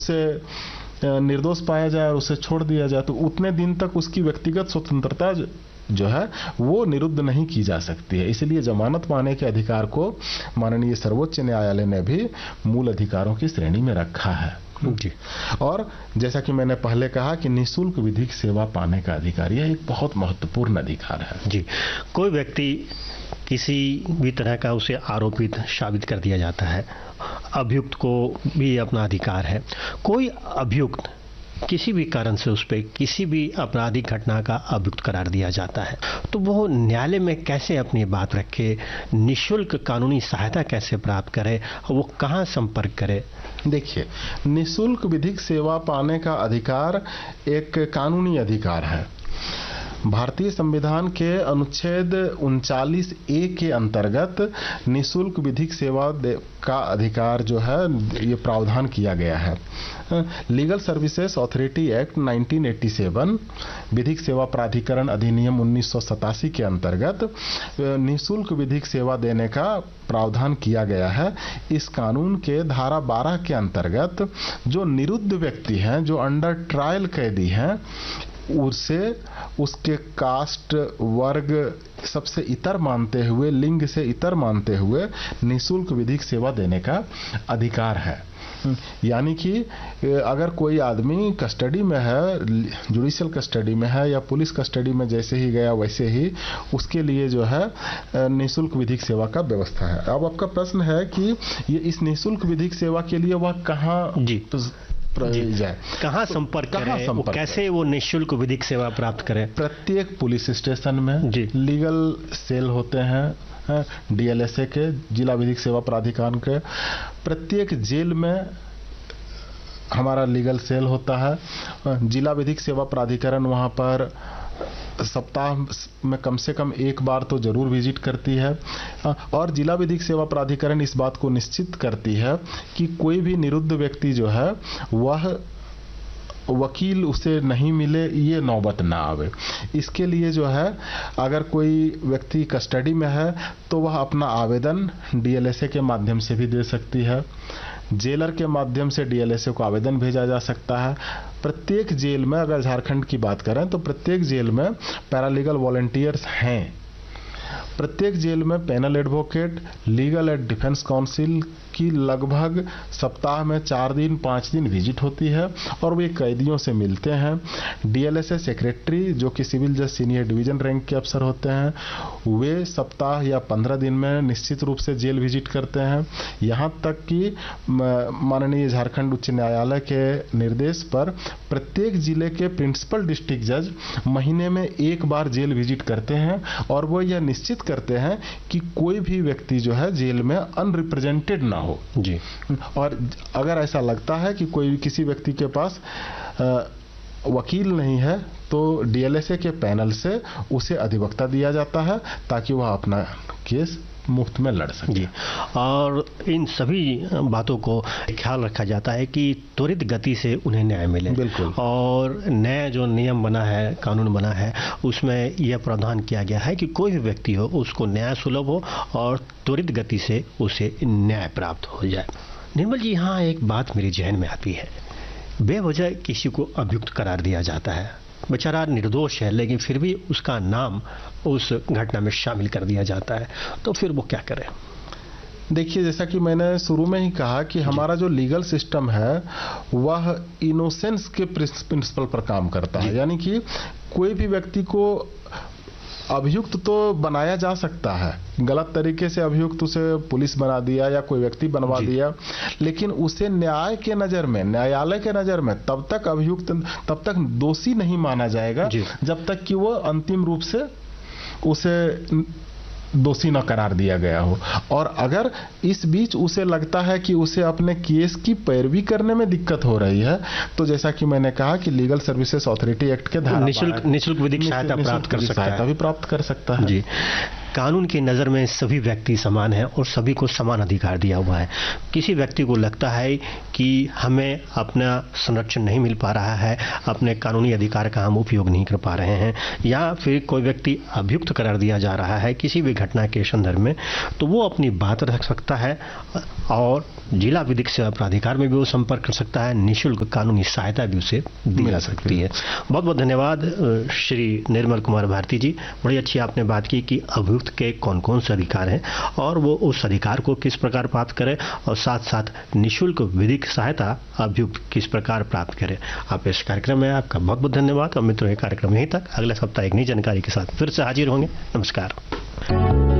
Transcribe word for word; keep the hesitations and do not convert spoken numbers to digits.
से निर्दोष पाया जाए और उसे छोड़ दिया जाए, तो उतने दिन तक उसकी व्यक्तिगत स्वतंत्रता जो है वो निरुद्ध नहीं की जा सकती है। इसलिए जमानत पाने के अधिकार को माननीय सर्वोच्च न्यायालय ने भी मूल अधिकारों की श्रेणी में रखा है जी। और जैसा कि मैंने पहले कहा कि निःशुल्क विधिक सेवा पाने का अधिकार यह एक बहुत महत्वपूर्ण अधिकार है जी। कोई व्यक्ति किसी भी तरह का उसे आरोपित साबित कर दिया जाता है, अभियुक्त को भी अपना अधिकार है। कोई अभियुक्त किसी भी कारण से उस पर किसी भी आपराधिक घटना का अभियुक्त करार दिया जाता है, तो वो न्यायालय में कैसे अपनी बात रखे, निःशुल्क कानूनी सहायता कैसे प्राप्त करे, वो कहाँ संपर्क करे? देखिए, निःशुल्क विधिक सेवा पाने का अधिकार एक कानूनी अधिकार है। भारतीय संविधान के अनुच्छेद उनचालीस ए के अंतर्गत निःशुल्क विधिक सेवा का अधिकार जो है ये प्रावधान किया गया है। Legal services authority act nineteen eighty seven, विधिक सेवा प्राधिकरण अधिनियम उन्नीस सौ सतासी के अंतर्गत निःशुल्क विधिक सेवा देने का प्रावधान किया गया है। इस कानून के धारा बारह के अंतर्गत जो निरुद्ध व्यक्ति हैं, जो अंडर ट्रायल कैदी हैं, उसे उसके कास्ट, वर्ग सबसे इतर मानते हुए, लिंग से इतर मानते हुए निःशुल्क विधिक सेवा देने का अधिकार है। यानी कि अगर कोई आदमी कस्टडी में है, जुडिशियल कस्टडी में है या पुलिस कस्टडी में जैसे ही गया वैसे ही उसके लिए जो है निःशुल्क विधिक सेवा का व्यवस्था है। अब आपका प्रश्न है कि ये इस निःशुल्क विधिक सेवा के लिए वह कहाँ जी जाए, कहाँ संपर्क करें, वो कैसे वो निःशुल्क विधिक सेवा प्राप्त करें? प्रत्येक पुलिस स्टेशन में जी लीगल सेल होते हैं, डीएलएसए के, जिला विधिक सेवा प्राधिकरण के, प्रत्येक जेल में हमारा लीगल सेल होता है। जिला विधिक सेवा प्राधिकरण वहाँ पर सप्ताह में कम से कम एक बार तो जरूर विजिट करती है और जिला विधिक सेवा प्राधिकरण इस बात को निश्चित करती है कि कोई भी निरुद्ध व्यक्ति जो है वह वकील उसे नहीं मिले, ये नौबत ना आवे। इसके लिए जो है अगर कोई व्यक्ति कस्टडी में है तो वह अपना आवेदन डीएलएसए के माध्यम से भी दे सकती है। जेलर के माध्यम से डीएलएसए को आवेदन भेजा जा सकता है। प्रत्येक जेल में, अगर झारखंड की बात करें तो प्रत्येक जेल में पैरालीगल वॉलंटियर्स हैं। प्रत्येक जेल में panel advocate, legal aid defence council की लगभग सप्ताह में चार दिन पाँच दिन विजिट होती है और वे कैदियों से मिलते हैं। डीएलएसए सेक्रेटरी जो कि सिविल जज सीनियर डिवीजन रैंक के अफसर होते हैं, वे सप्ताह या पंद्रह दिन में निश्चित रूप से जेल विजिट करते हैं। यहाँ तक कि माननीय झारखंड उच्च न्यायालय के निर्देश पर प्रत्येक जिले के प्रिंसिपल डिस्ट्रिक्ट जज महीने में एक बार जेल विजिट करते हैं और वो यह निश्चित करते हैं कि कोई भी व्यक्ति जो है जेल में अनरिप्रेजेंटेड ना हो जी। और अगर ऐसा लगता है कि कोई किसी व्यक्ति के पास आ, वकील नहीं है तो डीएलएसए के पैनल से उसे अधिवक्ता दिया जाता है ताकि वह अपना केस मुफ्त में लड़ सके जी। और इन सभी बातों को ख्याल रखा जाता है कि त्वरित गति से उन्हें न्याय मिले। बिल्कुल। और नया जो नियम बना है, कानून बना है, उसमें यह प्रावधान किया गया है कि कोई भी व्यक्ति हो उसको न्याय सुलभ हो और त्वरित गति से उसे न्याय प्राप्त हो जाए। निर्मल जी, यहाँ एक बात मेरे जहन में आती है, बेवजह किसी को अभियुक्त करार दिया जाता है, बेचारा निर्दोष है लेकिन फिर भी उसका नाम उस घटना में शामिल कर दिया जाता है, तो फिर वो क्या करे? देखिए, जैसा कि मैंने शुरू में ही कहा कि हमारा जो लीगल सिस्टम है वह इनोसेंस के प्रिंसिपल पर काम करता है। यानी कि कोई भी व्यक्ति को अभियुक्त तो बनाया जा सकता है, गलत तरीके से अभियुक्त उसे पुलिस बना दिया या कोई व्यक्ति बनवा दिया, लेकिन उसे न्याय के नजर में, न्यायालय के नजर में तब तक अभियुक्त, तब तक दोषी नहीं माना जाएगा जब तक कि वो अंतिम रूप से उसे दोषी न करार दिया गया हो। और अगर इस बीच उसे लगता है कि उसे अपने केस की पैरवी करने में दिक्कत हो रही है तो जैसा कि मैंने कहा कि लीगल सर्विसेज अथॉरिटी एक्ट के धारा निःशुल्क निःशुल्क विधिक सहायता प्राप्त कर सकता है, भी प्राप्त कर सकता है जी। कानून की नज़र में सभी व्यक्ति समान हैं और सभी को समान अधिकार दिया हुआ है। किसी व्यक्ति को लगता है कि हमें अपना संरक्षण नहीं मिल पा रहा है, अपने कानूनी अधिकार का हम उपयोग नहीं कर पा रहे हैं, या फिर कोई व्यक्ति अभियुक्त करार दिया जा रहा है किसी भी घटना के संदर्भ में, तो वो अपनी बात रख सकता है और जिला विधिक सेवा प्राधिकार में भी वो संपर्क कर सकता है। निःशुल्क कानूनी सहायता भी उसे दी जा सकती है। बहुत बहुत धन्यवाद श्री निर्मल कुमार भारती जी। बड़ी अच्छी आपने बात की कि अभियुक्त के कौन कौन से अधिकार हैं और वो उस अधिकार को किस प्रकार प्राप्त करें और साथ साथ निःशुल्क विधिक सहायता अभियुक्त किस प्रकार प्राप्त करें। आप इस कार्यक्रम में आपका बहुत बहुत धन्यवाद और मित्रों, ये कार्यक्रम यहीं तक। अगले सप्ताह एक नई जानकारी के साथ फिर से हाजिर होंगे। नमस्कार।